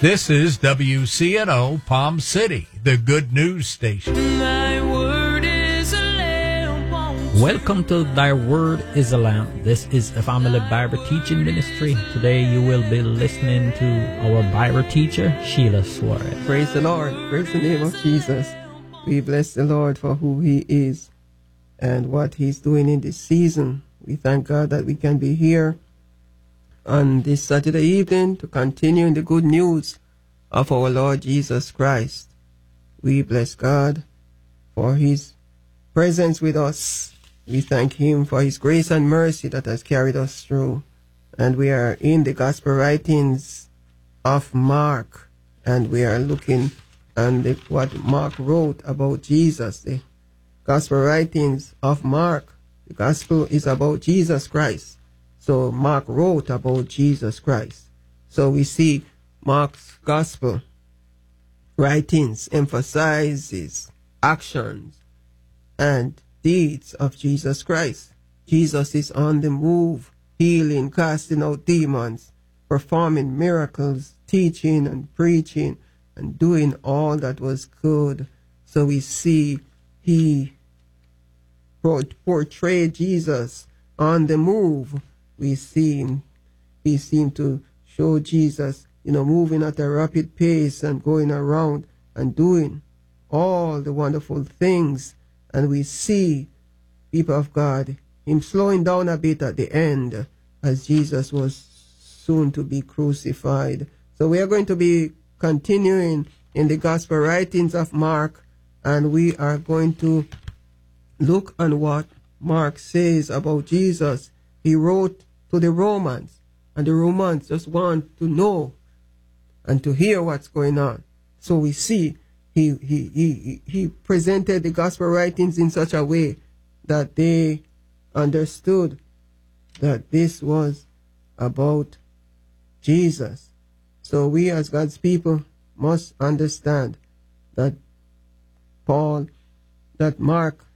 This is WCNO Palm City, the good news station. Welcome to Thy Word is a Lamp. This is a family Bible teaching ministry. Today you will be listening to our Bible teacher, Sheila Suarez. Praise the Lord. Praise the name of Jesus. We bless the Lord for who He is and what He's doing in this season. We thank God that we can be here on this Saturday evening to continue in the good news of our Lord Jesus Christ. We bless God for His presence with us. We thank Him for His grace and mercy that has carried us through. And we are in the Gospel writings of Mark, and we are looking at what Mark wrote about Jesus. The Gospel writings of Mark, the Gospel is about Jesus Christ. So Mark wrote about Jesus Christ. So we see Mark's Gospel writings emphasizes actions and deeds of Jesus Christ. Jesus is on the move, healing, casting out demons, performing miracles, teaching and preaching, and doing all that was good. So we see he portrayed Jesus on the move. He seemed to show Jesus, moving at a rapid pace and going around and doing all the wonderful things. And we see, people of God, Him slowing down a bit at the end as Jesus was soon to be crucified. So we are going to be continuing in the Gospel writings of Mark, and we are going to look at what Mark says about Jesus. He wrote to the Romans, and the Romans just want to know and to hear what's going on. So we see he presented the Gospel writings in such a way that they understood that this was about Jesus. So we as God's people must understand that Mark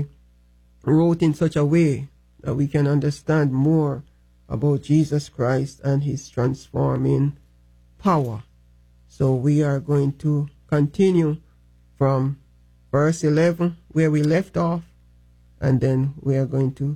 wrote in such a way that we can understand more about Jesus Christ and His transforming power. So we are going to continue from verse 11 where we left off, and then we are going to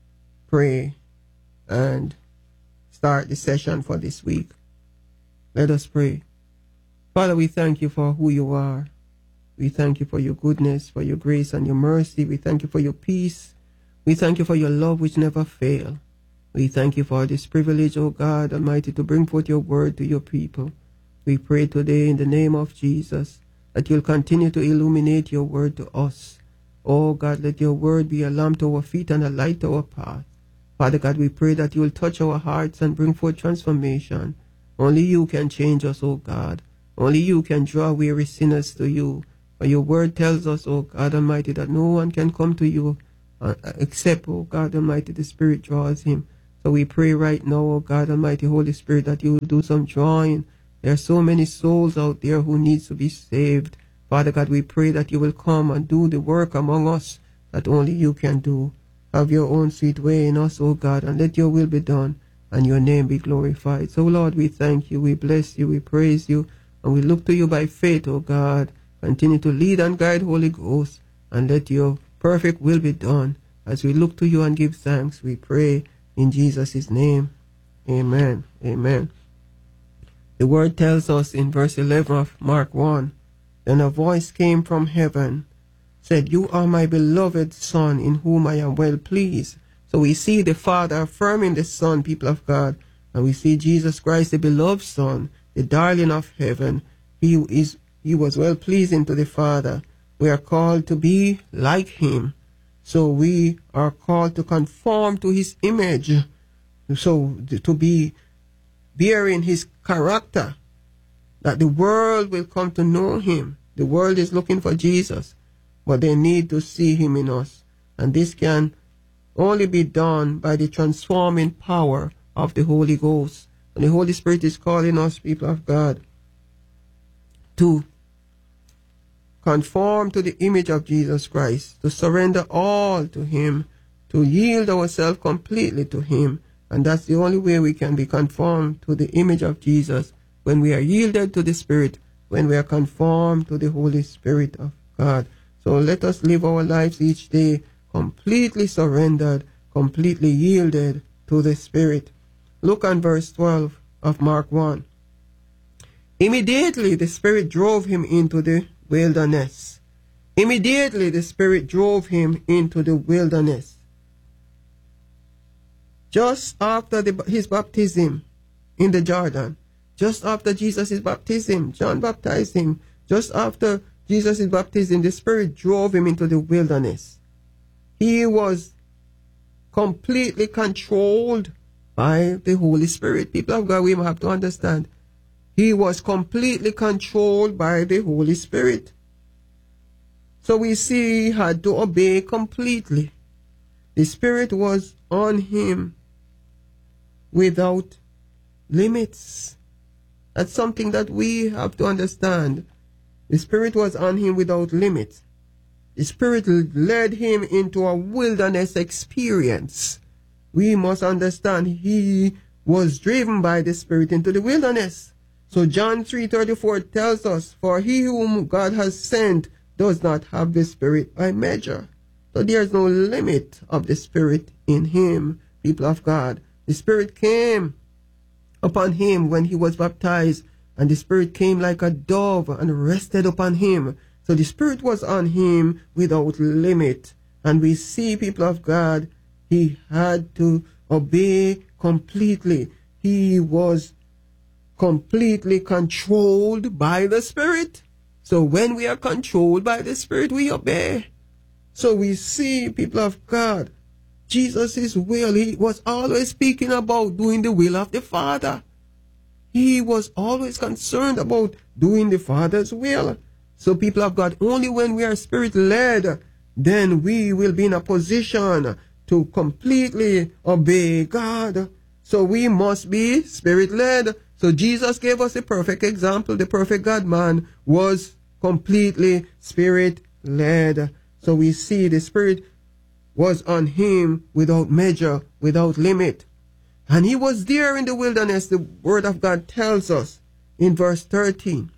pray and start the session for this week. Let us pray. Father, we thank You for who You are. We thank You for Your goodness, for Your grace and Your mercy. We thank You for Your peace. We thank You for Your love which never fails. We thank You for this privilege, O God Almighty, to bring forth Your word to Your people. We pray today in the name of Jesus that You'll continue to illuminate Your word to us. Oh God, let Your word be a lamp to our feet and a light to our path. Father God, we pray that You'll touch our hearts and bring forth transformation. Only You can change us, O God. Only You can draw weary sinners to You. For Your word tells us, O God Almighty, that no one can come to You except, O God Almighty, the Spirit draws him. So we pray right now, O God Almighty, Holy Spirit, that You will do some drawing. There are so many souls out there who needs to be saved. Father God, we pray that You will come and do the work among us that only You can do. Have Your own sweet way in us, O God, and let Your will be done and Your name be glorified. So, Lord, we thank You, we bless You, we praise You, and we look to You by faith, O God. Continue to lead and guide, Holy Ghost, and let Your perfect will be done. As we look to You and give thanks, we pray in Jesus' name. Amen. Amen. The word tells us in verse 11 of Mark 1, Then a voice came from heaven, said, You are my beloved Son, in whom I am well pleased. So we see the Father affirming the Son, people of God, and we see Jesus Christ, the beloved Son, the darling of heaven. He was well pleasing to the Father. We are called to be like Him. So we are called to conform to His image. So to be bearing His character, that the world will come to know Him. The world is looking for Jesus, but they need to see Him in us. And this can only be done by the transforming power of the Holy Ghost. And the Holy Spirit is calling us, people of God, to conform to the image of Jesus Christ, to surrender all to Him, to yield ourselves completely to Him. And that's the only way we can be conformed to the image of Jesus when we are yielded to the Spirit, when we are conformed to the Holy Spirit of God. So let us live our lives each day completely surrendered, completely yielded to the Spirit. Look on verse 12 of Mark 1. Immediately the Spirit drove him into the wilderness. Immediately the Spirit drove him into the wilderness. Just after his baptism in the Jordan, just after Jesus' baptism, John baptized him. Just after Jesus' baptism, the Spirit drove him into the wilderness. He was completely controlled by the Holy Spirit. People of God, we have to understand. He was completely controlled by the Holy Spirit. So we see he had to obey completely. The Spirit was on him without limits. That's something that we have to understand. The Spirit was on him without limits. The Spirit led him into a wilderness experience. We must understand he was driven by the Spirit into the wilderness. So John 3:34 tells us, for he whom God has sent does not have the Spirit by measure. So there is no limit of the Spirit in him, people of God. The Spirit came upon him when he was baptized, and the Spirit came like a dove and rested upon him. So the Spirit was on him without limit. And we see, people of God, he had to obey completely. He was completely controlled by the Spirit. So when we are controlled by the Spirit, we obey. So we see, people of God, Jesus' will, he was always speaking about doing the will of the Father. He was always concerned about doing the Father's will. So people of God, only when we are Spirit-led, then we will be in a position to completely obey God. So we must be Spirit-led. So Jesus gave us a perfect example. The perfect God-man was completely Spirit-led. So we see the Spirit was on him without measure, without limit. And he was there in the wilderness, the Word of God tells us in verse 13.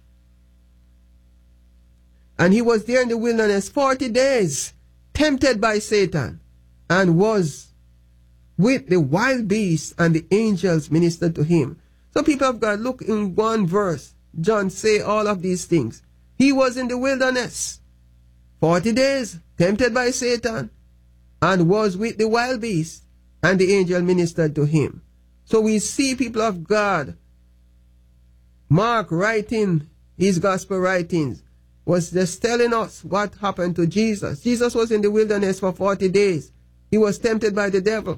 And he was there in the wilderness 40 days, tempted by Satan, and was with the wild beasts, and the angels ministered to him. So people of God, look in one verse, John say all of these things. He was in the wilderness 40 days, tempted by Satan, and was with the wild beasts, and the angel ministered to him. So we see, people of God, Mark writing his gospel writings was just telling us what happened to Jesus. Jesus was in the wilderness for 40 days. He was tempted by the devil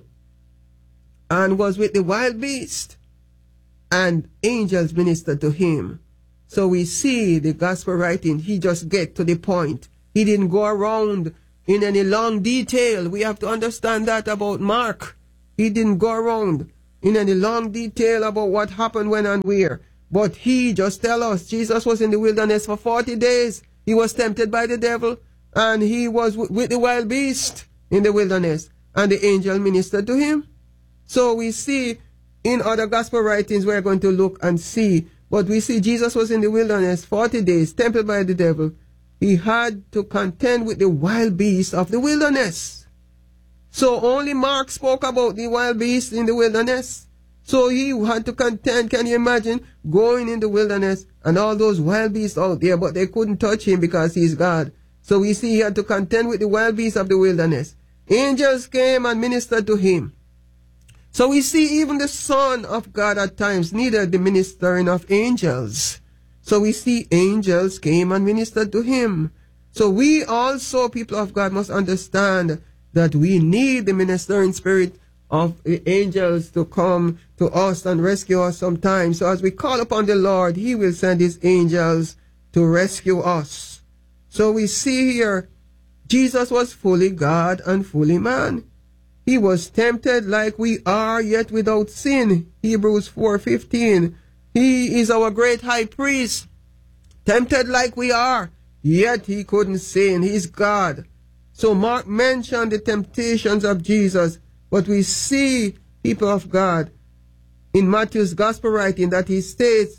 and was with the wild beast, and angels ministered to him. So we see the gospel writing, he just get to the point. He didn't go around in any long detail. We have to understand that about Mark. He didn't go around in any long detail about what happened when and where. But he just tell us Jesus was in the wilderness for 40 days. He was tempted by the devil, and he was with the wild beast in the wilderness, and the angel ministered to him. So we see in other gospel writings, we're going to look and see, but we see Jesus was in the wilderness 40 days, tempted by the devil. He had to contend with the wild beasts of the wilderness. So only Mark spoke about the wild beasts in the wilderness. So he had to contend. Can you imagine going in the wilderness and all those wild beasts out there, but they couldn't touch him because he's God. So we see he had to contend with the wild beasts of the wilderness. Angels came and ministered to him. So we see even the Son of God at times needed the ministering of angels. So we see angels came and ministered to him. So we also, people of God, must understand that we need the ministering spirit of the angels to come to us and rescue us sometimes. So as we call upon the Lord, he will send his angels to rescue us. So we see here, Jesus was fully God and fully man. He was tempted like we are, yet without sin. Hebrews 4:15. He is our great high priest, tempted like we are, yet he couldn't sin. He's God. So Mark mentioned the temptations of Jesus, but we see, people of God, in Matthew's gospel writing that he states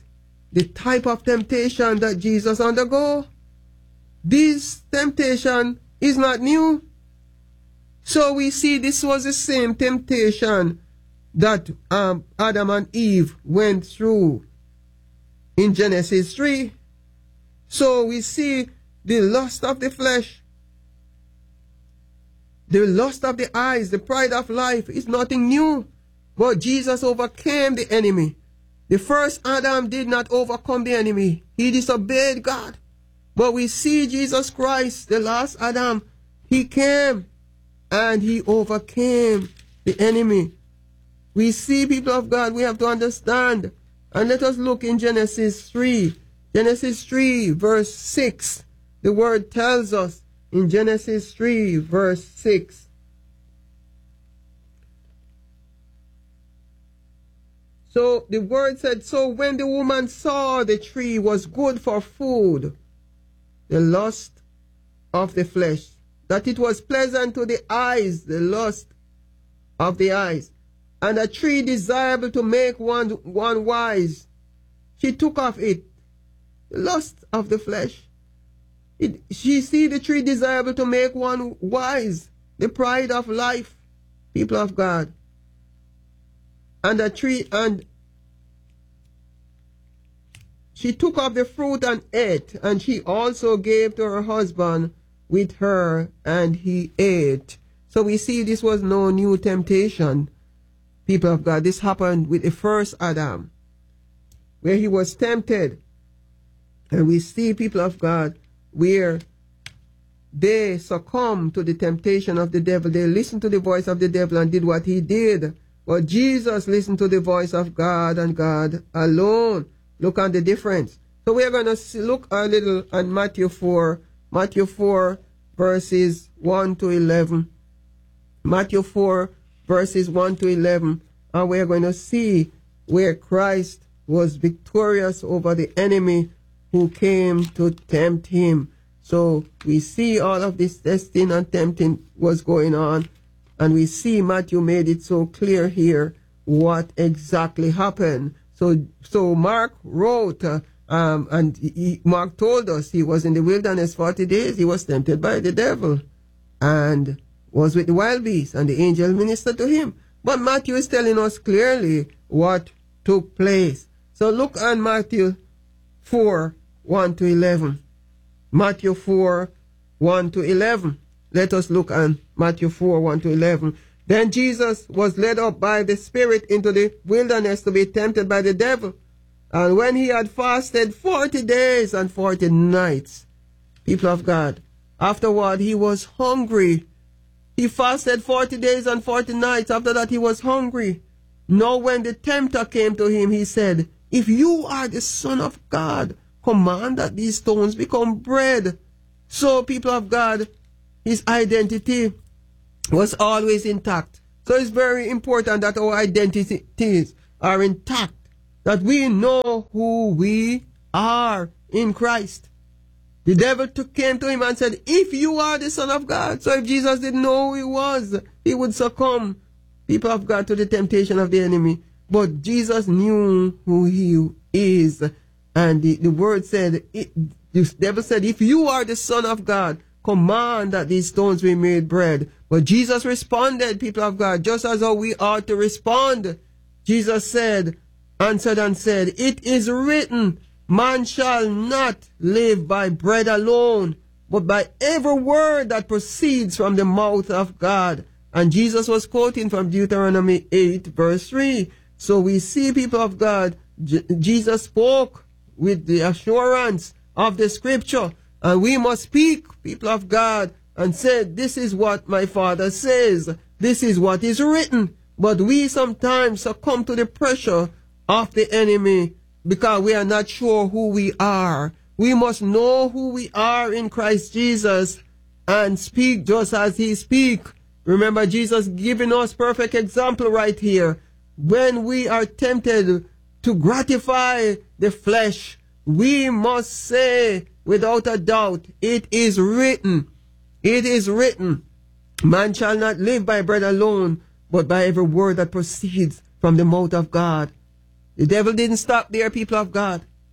the type of temptation that Jesus undergo. This temptation is not new. So we see this was the same temptation that Adam and Eve went through in Genesis 3. So we see the lust of the flesh, the lust of the eyes, the pride of life is nothing new. But Jesus overcame the enemy. The first Adam did not overcome the enemy. He disobeyed God. But we see Jesus Christ, the last Adam, he came and he overcame the enemy. We see, people of God, we have to understand. And let us look in Genesis 3. Genesis 3 verse 6. The word tells us in Genesis 3 verse 6. So the word said, so when the woman saw the tree was good for food, the lust of the flesh, that it was pleasant to the eyes, the lust of the eyes, and a tree desirable to make one wise, she took of it, the lust of the flesh. She see the tree desirable to make one wise, the pride of life, people of God. And a tree, and she took of the fruit and ate, and she also gave to her husband with her, and he ate. So we see this was no new temptation, people of God. This happened with the first Adam, where he was tempted. And we see, people of God, where they succumbed to the temptation of the devil. They listened to the voice of the devil and did what he did. But Jesus listened to the voice of God and God alone. Look at the difference. So we are going to look a little at Matthew 4. Matthew 4 verses 1 to 11. Matthew 4 verses 1 to 11. And we are going to see where Christ was victorious over the enemy who came to tempt him. So we see all of this testing and tempting was going on. And we see Matthew made it so clear here what exactly happened. So Mark wrote, and Mark told us he was in the wilderness 40 days. He was tempted by the devil and was with the wild beasts, and the angel ministered to him. But Matthew is telling us clearly what took place. So look at Matthew 4, 1 to 11. Matthew 4, 1 to 11. Let us look at Matthew 4, 1 to 11. Then Jesus was led up by the Spirit into the wilderness to be tempted by the devil. And when he had fasted 40 days and 40 nights, people of God, afterward he was hungry. He fasted 40 days and 40 nights. After that he was hungry. Now when the tempter came to him, he said, if you are the Son of God, command that these stones become bread. So, people of God, his identity was always intact. So it's very important that our identities are intact, that we know who we are in Christ. The devil came to him and said, if you are the Son of God. So if Jesus didn't know who he was, he would succumb, people of God, to the temptation of the enemy. But Jesus knew who he is. And the word said, the devil said, if you are the Son of God, command that these stones be made bread. But Jesus responded, people of God, just as how we ought to respond. Jesus answered and said, it is written, man shall not live by bread alone, but by every word that proceeds from the mouth of God. And Jesus was quoting from Deuteronomy 8, verse 3. So we see, people of God, Jesus spoke with the assurance of the scripture. And we must speak, people of God, and say, this is what my Father says. This is what is written. But we sometimes succumb to the pressure of the enemy because we are not sure who we are. We must know who we are in Christ Jesus and speak just as he speaks. Remember, Jesus giving us perfect example right here. When we are tempted to gratify the flesh, we must say without a doubt, it is written. It is written, man shall not live by bread alone, but by every word that proceeds from the mouth of God. The devil didn't stop there, people of God.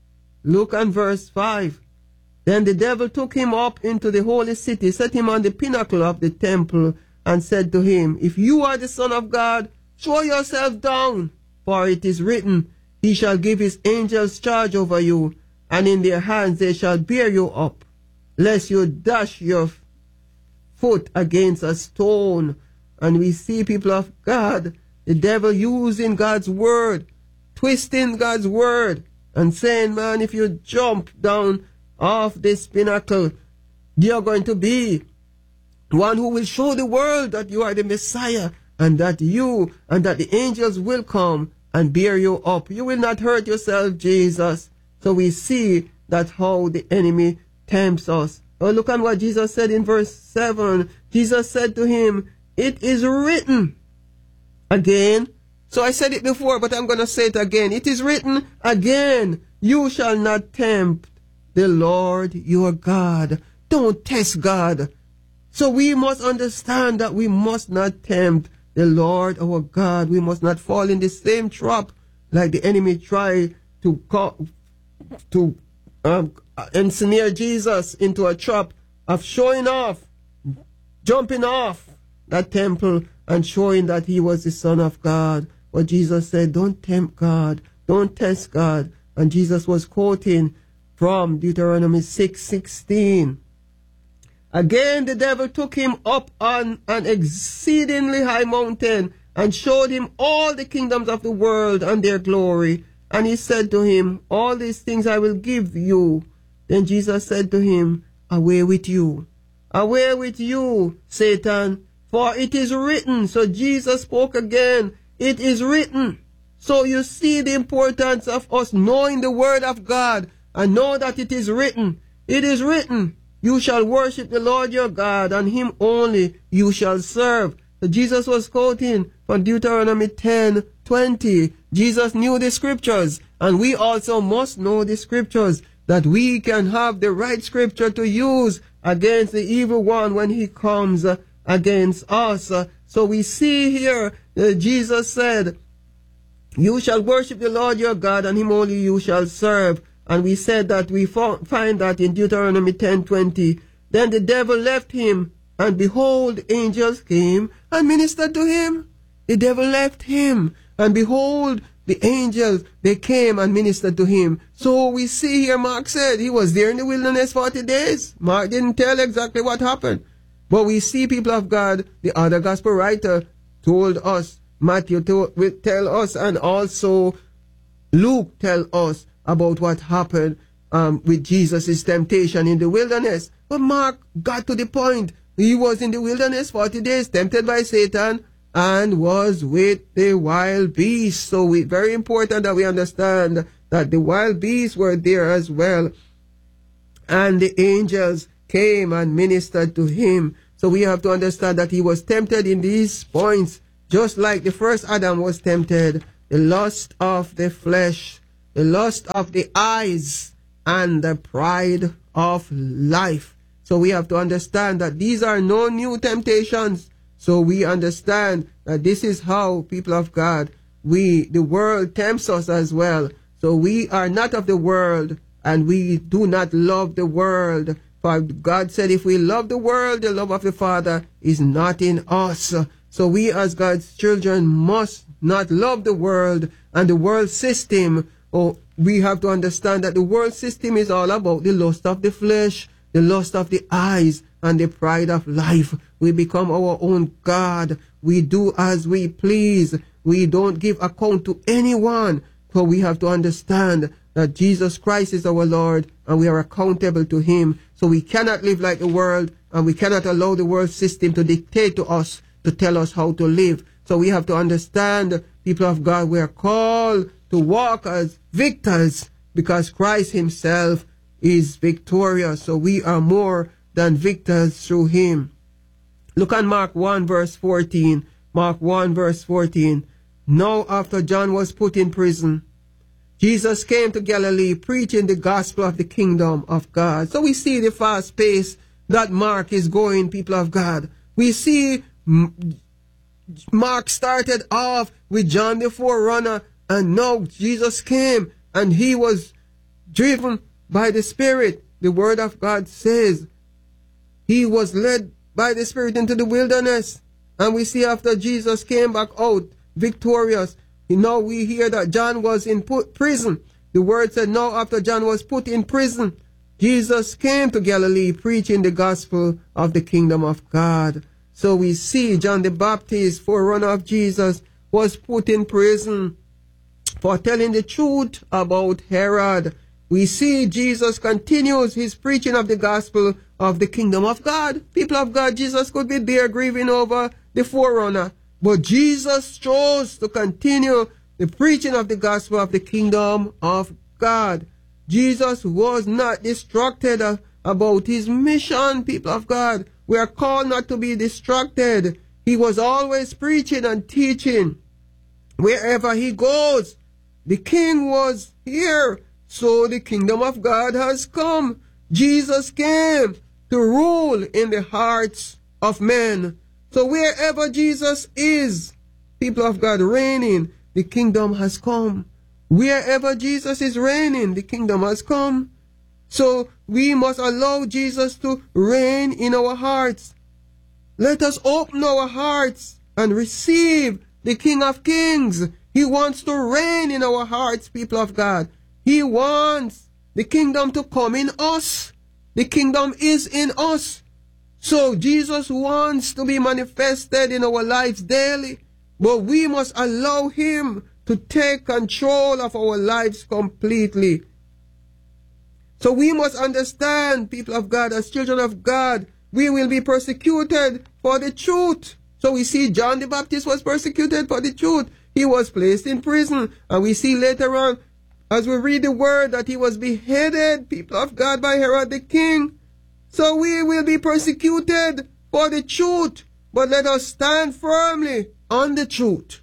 Look at verse 5. Then the devil took him up into the holy city, set him on the pinnacle of the temple, and said to him, If you are the Son of God, throw yourself down, for it is written, He shall give his angels charge over you, and in their hands they shall bear you up, lest you dash your foot against a stone. And we see, people of God, the devil using God's word, twisting God's word, and saying, man, if you jump down off this pinnacle, you're going to be one who will show the world that you are the Messiah, and that the angels will come and bear you up. You will not hurt yourself, Jesus. So we see that how the enemy tempts us. Oh, look at what Jesus said in verse 7. Jesus said to him, It is written. Again. So I said it before, but I'm going to say it again. It is written again. You shall not tempt the Lord your God. Don't test God. So we must understand that we must not tempt the Lord our God. We must not fall in the same trap like the enemy tried to ensnare Jesus into a trap of showing off, jumping off that temple and showing that he was the Son of God. But Jesus said, don't tempt God, don't test God. And Jesus was quoting from Deuteronomy 6:16. Again, the devil took him up on an exceedingly high mountain and showed him all the kingdoms of the world and their glory. And he said to him, All these things I will give you. Then Jesus said to him, Away with you, Satan, for it is written. So Jesus spoke again, it is written. So you see the importance of us knowing the word of God and know that it is written. It is written. You shall worship the Lord your God, and him only you shall serve. So Jesus was quoting from Deuteronomy 10:20. Jesus knew the scriptures, and we also must know the scriptures, that we can have the right scripture to use against the evil one when he comes against us. So we see here Jesus said, You shall worship the Lord your God, and him only you shall serve. And we said that we find that in Deuteronomy 10:20. Then the devil left him, and behold, angels came and ministered to him. The devil left him, and behold, the angels, they came and ministered to him. So we see here, Mark said he was there in the wilderness 40 days. Mark didn't tell exactly what happened. But we see, people of God, the other gospel writer told us, Matthew will tell us, and also Luke tell us about what happened with Jesus' temptation in the wilderness. But Mark got to the point. He was in the wilderness 40 days, tempted by Satan, and was with the wild beasts. So it's very important that we understand that the wild beasts were there as well. And the angels came and ministered to him. So we have to understand that he was tempted in these points, just like the first Adam was tempted. The lust of the flesh, the lust of the eyes, and the pride of life. So we have to understand that these are no new temptations. So we understand that this is how, people of God, the world tempts us as well. So we are not of the world, and we do not love the world. For God said, if we love the world, the love of the Father is not in us. So we as God's children must not love the world and the world system. Oh, we have to understand that the world system is all about the lust of the flesh, the lust of the eyes, and the pride of life. We become our own God. We do as we please. We don't give account to anyone. So we have to understand that Jesus Christ is our Lord, and we are accountable to him. So we cannot live like the world, and we cannot allow the world system to dictate to us, to tell us how to live. So we have to understand, people of God, we are called to walk as victors because Christ himself is victorious. So we are more than victors through him. Look at Mark 1 verse 14. Mark 1 verse 14. Now after John was put in prison, Jesus came to Galilee preaching the gospel of the kingdom of God. So we see the fast pace that Mark is going, people of God. We see Mark started off with John the forerunner, and now Jesus came and he was driven by the Spirit. The Word of God says he was led by the Spirit into the wilderness. And we see after Jesus came back out victorious, now we hear that John was in prison. The Word said now after John was put in prison, Jesus came to Galilee preaching the gospel of the kingdom of God. So we see John the Baptist, forerunner of Jesus, was put in prison for telling the truth about Herod. We see Jesus continues his preaching of the gospel of the kingdom of God. People of God, Jesus could be there grieving over the forerunner, but Jesus chose to continue the preaching of the gospel of the kingdom of God. Jesus was not distracted about his mission, people of God. We are called not to be distracted. He was always preaching and teaching. Wherever he goes, the king was here. So the kingdom of God has come. Jesus came to rule in the hearts of men. So wherever Jesus is, people of God reigning, the kingdom has come. Wherever Jesus is reigning, the kingdom has come. So we must allow Jesus to reign in our hearts. Let us open our hearts and receive the King of Kings. He wants to reign in our hearts, people of God. He wants the kingdom to come in us. The kingdom is in us. So Jesus wants to be manifested in our lives daily. But we must allow him to take control of our lives completely. So we must understand, people of God, as children of God, we will be persecuted for the truth. So we see John the Baptist was persecuted for the truth. He was placed in prison. And we see later on, as we read the word, that he was beheaded, people of God, by Herod the king. So we will be persecuted for the truth. But let us stand firmly on the truth,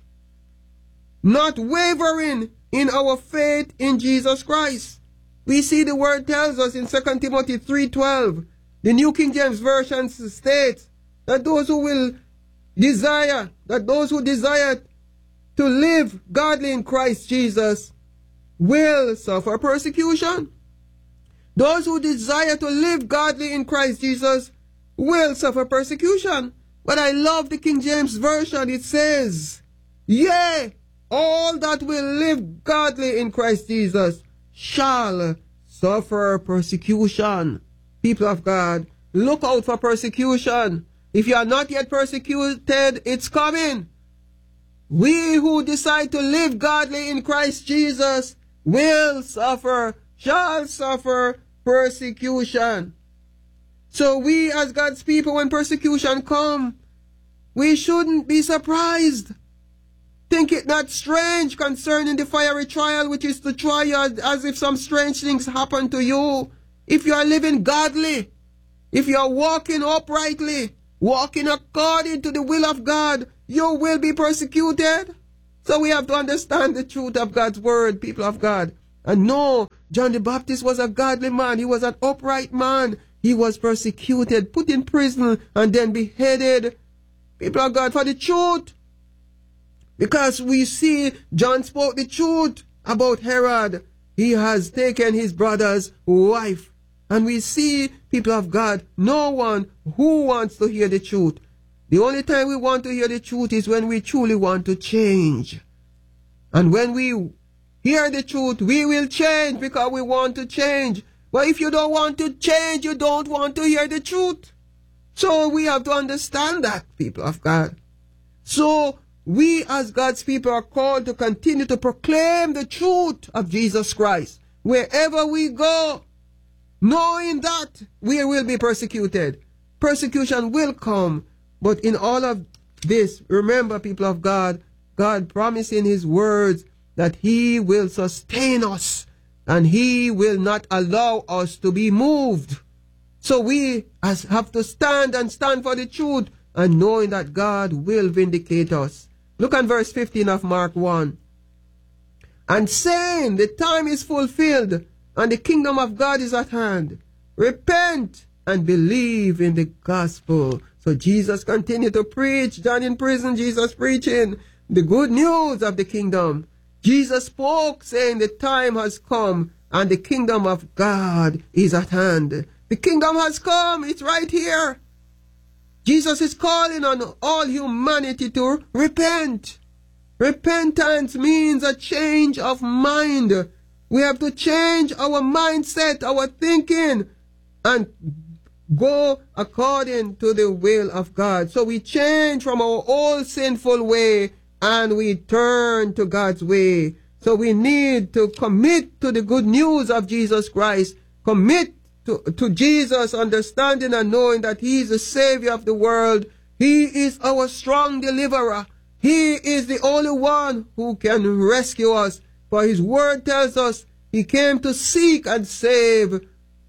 not wavering in our faith in Jesus Christ. We see the word tells us in 2 Timothy 3:12, the New King James Version states that those who desire to live godly in Christ Jesus will suffer persecution. Those who desire to live godly in Christ Jesus will suffer persecution. But I love the King James Version. It says, yea, all that will live godly in Christ Jesus shall suffer persecution. People of God, look out for persecution. If you are not yet persecuted, it's coming. We who decide to live godly in Christ Jesus shall suffer persecution. So we as God's people, when persecution come, we shouldn't be surprised. Think it not strange concerning the fiery trial which is to try you as if some strange things happen to you. If you are living godly, if you are walking uprightly, walking according to the will of God, you will be persecuted. So we have to understand the truth of God's word, people of God. And no, John the Baptist was a godly man. He was an upright man. He was persecuted, put in prison, and then beheaded. People of God, for the truth. Because we see John spoke the truth about Herod. He has taken his brother's wife. And we see, people of God, no one who wants to hear the truth. The only time we want to hear the truth is when we truly want to change. And when we hear the truth, we will change because we want to change. But if you don't want to change, you don't want to hear the truth. So we have to understand that, people of God. So we as God's people are called to continue to proclaim the truth of Jesus Christ wherever we go, knowing that we will be persecuted. Persecution will come. But in all of this, remember, people of God, God promised in his words that he will sustain us and he will not allow us to be moved. So we have to stand for the truth and knowing that God will vindicate us. Look at verse 15 of Mark 1. And saying, the time is fulfilled and the kingdom of God is at hand. Repent and believe in the gospel. So Jesus continued to preach. John in prison, Jesus preaching the good news of the kingdom. Jesus spoke saying the time has come and the kingdom of God is at hand. The kingdom has come. It's right here. Jesus is calling on all humanity to repent. Repentance means a change of mind. We have to change our mindset, our thinking, and go according to the will of God. So we change from our old sinful way and we turn to God's way. So we need to commit to the good news of Jesus Christ. Commit to Jesus, understanding and knowing that He is the Savior of the world. He is our strong deliverer. He is the only one who can rescue us. For His word tells us He came to seek and save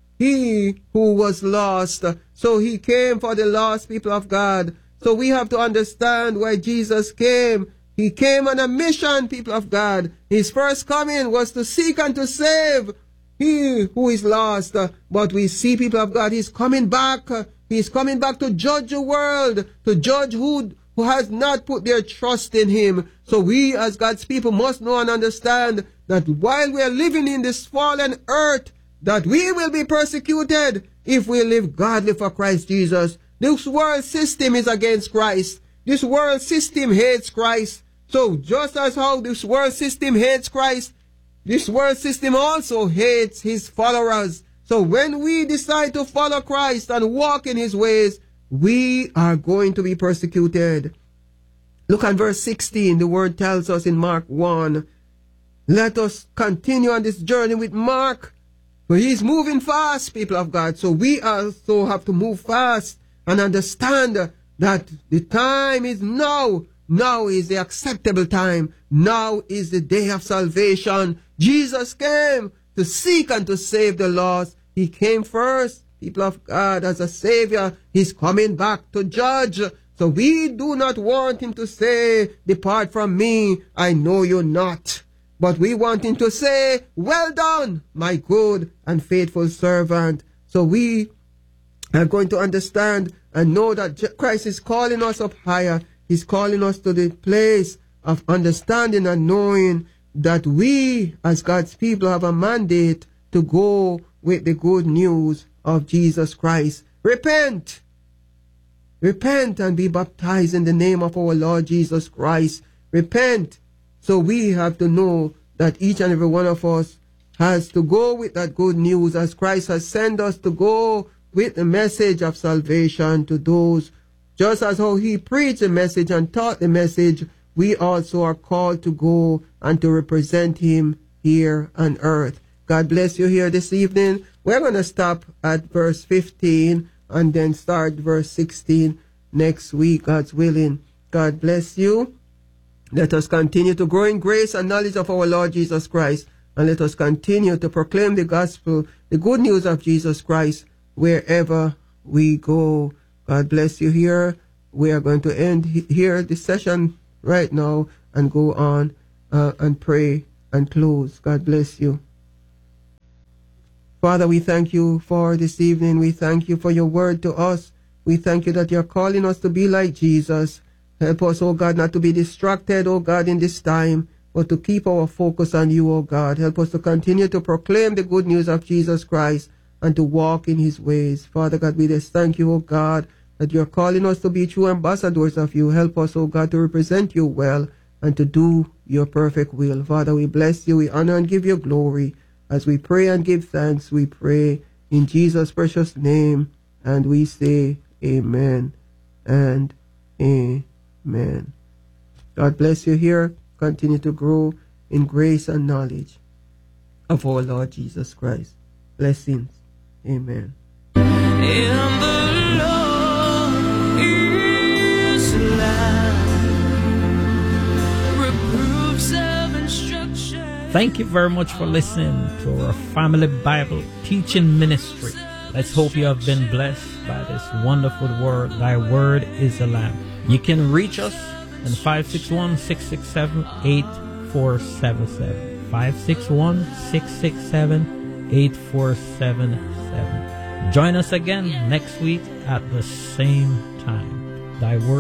he who was lost. So He came for the lost people of God. So we have to understand why Jesus came. He came on a mission, people of God. His first coming was to seek and to save he who is lost. But we see, people of God, He's coming back. He's coming back to judge the world, to judge who has not put their trust in Him. So we as God's people must know and understand that while we are living in this fallen earth, that we will be persecuted if we live godly for Christ Jesus. This world system is against Christ. This world system hates Christ. So just as how this world system hates Christ, this world system also hates His followers. So when we decide to follow Christ and walk in His ways, we are going to be persecuted. Look at verse 16. The word tells us in Mark 1. Let us continue on this journey with Mark. For he's moving fast, people of God. So we also have to move fast and understand that the time is now. Now is the acceptable time. Now is the day of salvation. Jesus came to seek and to save the lost. He came first, people of God, as a Savior. He's coming back to judge. So we do not want Him to say, depart from me, I know you not. But we want Him to say, well done, my good and faithful servant. So we are going to understand and know that Christ is calling us up higher. He's calling us to the place of understanding and knowing that we, as God's people, have a mandate to go with the good news of Jesus Christ. Repent. Repent and be baptized in the name of our Lord Jesus Christ. Repent. So we have to know that each and every one of us has to go with that good news as Christ has sent us to go with the message of salvation to those. Just as how He preached the message and taught the message, we also are called to go and to represent Him here on earth. God bless you here this evening. We're going to stop at verse 15 and then start verse 16 next week, God's willing. God bless you. Let us continue to grow in grace and knowledge of our Lord Jesus Christ. And let us continue to proclaim the gospel, the good news of Jesus Christ, wherever we go. God bless you here. We are going to end here this session right now and go on and pray and close. God bless you. Father, we thank You for this evening. We thank You for Your word to us. We thank You that You're calling us to be like Jesus. Help us, oh God, not to be distracted, oh God, in this time, but to keep our focus on You, oh God. Help us to continue to proclaim the good news of Jesus Christ and to walk in His ways. Father God, we just thank You, oh God, that You're calling us to be true ambassadors of You. Help us, oh God, to represent You well and to do Your perfect will. Father, we bless You, we honor and give You glory. As we pray and give thanks, we pray in Jesus' precious name, and we say amen and amen. God bless you here. Continue to grow in grace and knowledge of our Lord Jesus Christ. Blessings. Amen. And the Lord is alive. Reproofs of instruction. Thank you very much for listening to our Family Bible Teaching Ministry. Let's hope you have been blessed by this wonderful word. Thy word is a lamp. You can reach us in 561-667-8477. 561-667-8477. Join us again next week at the same time. Thy word